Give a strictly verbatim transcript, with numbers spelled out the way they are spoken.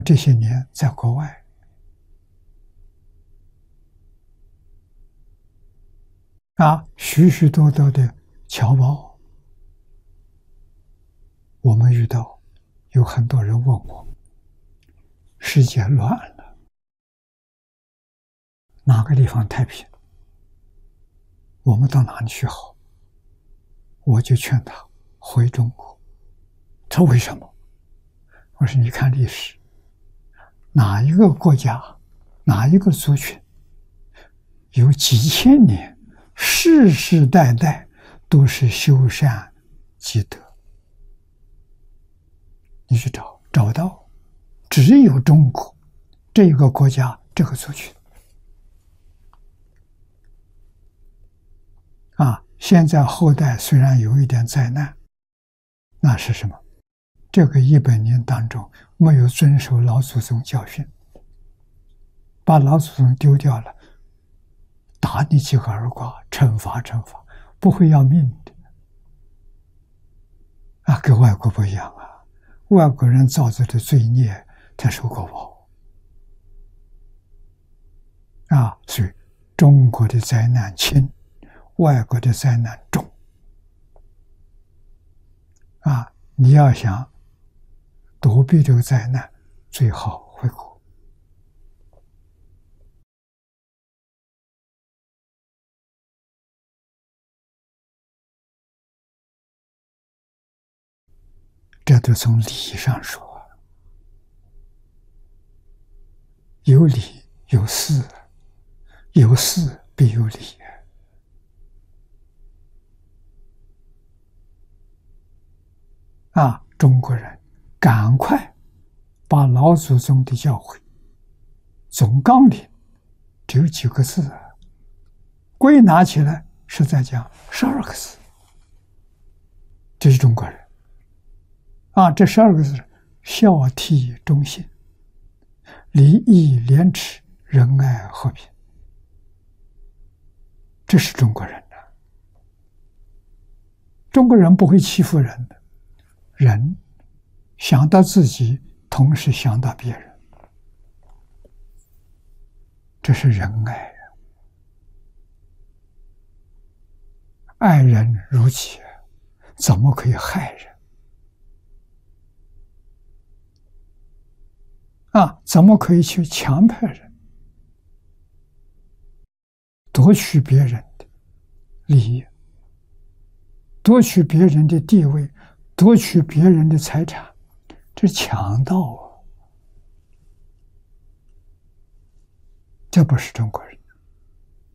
这些年在国外啊，许许多多的侨胞，我们遇到有很多人问我：世界乱了，哪个地方太平？我们到哪里去好？我就劝他回中国。他说为什么？我说你看历史，哪一个国家，哪一个族群，有几千年，世世代代都是修善积德。你去找，找不到，只有中国这个国家，这个族群。啊，现在后代虽然有一点灾难，那是什么？这个一百年当中没有遵守老祖宗教训，把老祖宗丢掉了，打你几个耳刮，惩罚惩罚，不会要命的。啊，跟外国不一样啊，外国人造作的罪孽，他受过报。啊，所以中国的灾难轻，外国的灾难重。啊，你要想躲避这个灾难，最好回国。这都从理上说，有理有事，有事必有理。啊，中国人赶快把老祖宗的教诲总纲领只有几个字，归纳起来是在讲十二个字。这是中国人啊，这十二个字：孝悌忠信、礼义廉耻、仁爱和平。这是中国人的。中国人不会欺负人的，人想到自己，同时想到别人，这是仁爱。爱人如己，怎么可以害人？啊，怎么可以去强迫人，夺取别人的利益，夺取别人的地位，夺取别人的财产？这是强盗啊！这不是中国人。